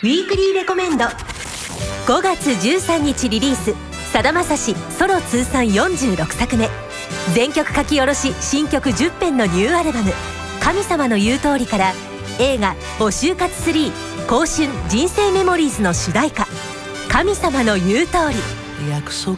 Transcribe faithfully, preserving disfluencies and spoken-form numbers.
ウィークリーレコメンド。ごがつじゅうさんにちリリース、さだまさしソロ通算よんじゅうろくさくめ、全曲書き下ろし新曲じゅっぺんのニューアルバム「神様の言う通り」から映画「お就活スリー香春人生メモリーズ」の主題歌「神様の言う通り」。 約束